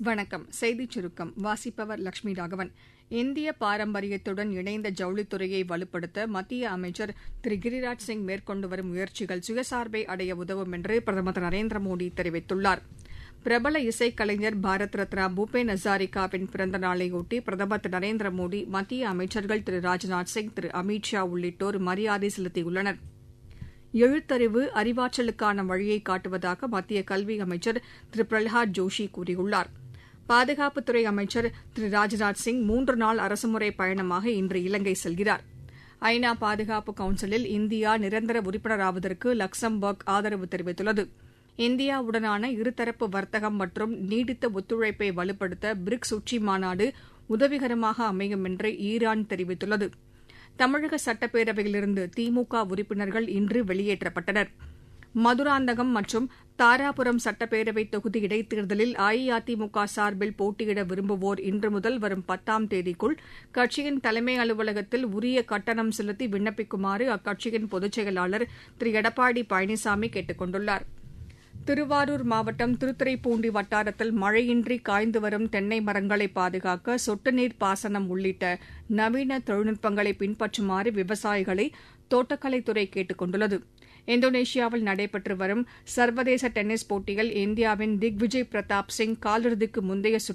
வணக்கம். செய்திச் சுருக்கம் வாசிப்பவர் லட்சுமி ராகவன். இந்திய பாரம்பரியத்துடன் இணைந்த ஜவுளித்துறையை வலுப்படுத்த மத்திய அமைச்சர் திரு கிரிராஜ் சிங் மேற்கொண்டு வரும் முயற்சிகள் சுயசார்பை அடைய உதவும் என்று பிரதமர் திரு நரேந்திர மோடி தெரிவித்துள்ளார். பிரபல இசைக்கலைஞர் பாரத் ரத்னா பூபேன் ஹசாரிகாவின் பிறந்த நாளையொட்டி பிரதமர் திரு நரேந்திர மோடி, மத்திய அமைச்சர்கள் திரு ராஜ்நாத் சிங், திரு அமித் ஷா உள்ளிட்டோர் மரியாதை செலுத்தியுள்ளனர். எழுத்தறிவு அறிவாற்றலுக்கான வழியை காட்டுவதாக மத்திய கல்வி அமைச்சர் திரு பிரல்ஹாத் ஜோஷி கூறியுள்ளார். பாதுகாப்புத்துறை அமைச்சர் திரு ராஜ்நாத் சிங் 3 நாள் அரசுமுறை பயணமாக இன்று இலங்கை செல்கிறார். ஐநா பாதுகாப்பு கவுன்சிலில் இந்தியா நிரந்தர உறுப்பினராவதற்கு லக்சம்பர்க் ஆதரவு தெரிவித்துள்ளது. இந்தியாவுடனான இருதரப்பு வர்த்தகம் மற்றும் நீடித்த ஒத்துழைப்பை வலுப்படுத்த பிரிக்ஸ் உச்சிமாநாடு உதவிகரமாக அமையும் என்று ஈரான் தெரிவித்துள்ளது. தமிழக சட்டப்பேரவையிலிருந்து திமுக உறுப்பினர்கள் இன்று வெளியேற்றப்பட்டனர். மதுராந்தகம் மற்றும் தாராபுரம் சட்டப்பேரவை தொகுதி இடைத்தேர்தலில் அஇஅதிமுக சார்பில் போட்டியிட விரும்புவோர் இன்று முதல் வரும் 10ஆம் தேதிக்குள் கட்சியின் தலைமை அலுவலகத்தில் உரிய கட்டணம் செலுத்தி விண்ணப்பிக்குமாறு அக்கட்சியின் பொதுச் செயலாளர் திரு எடப்பாடி பழனிசாமி கேட்டுக் கொண்டுள்ளார். திருவாரூர் மாவட்டம் திருத்துறைப்பூண்டி வட்டாரத்தில் மழையின்றி காய்ந்து வரும் தென்னை மரங்களை பாதுகாக்க சொட்டு நீர் பாசனம் உள்ளிட்ட நவீன தொழில்நுட்பங்களை பின்பற்றுமாறு விவசாயிகளை தோட்டக்கலைத்துறை கேட்டுக் கொண்டுள்ளது. இந்தோனேஷியாவில் நடைபெற்று வரும் சர்வதேச டென்னிஸ் போட்டியில் இந்தியாவின் திக்விஜய் பிரதாப் சிங் காலிறுதிக்கு முந்தைய